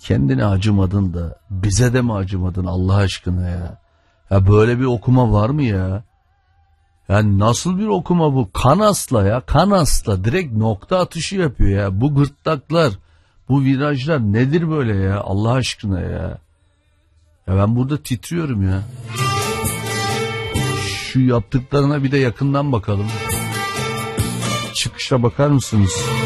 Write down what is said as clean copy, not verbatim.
Kendine acımadın da bize de mi acımadın Allah aşkına ya? Ya böyle bir okuma var mı ya? Yani nasıl bir okuma bu? Kanasla ya, kanasla direkt nokta atışı yapıyor ya. Bu gırtlaklar, bu virajlar nedir böyle ya Allah aşkına ya? Ya ben burada titriyorum ya. Şu yaptıklarına bir de yakından bakalım. Çıkışa bakar mısınız?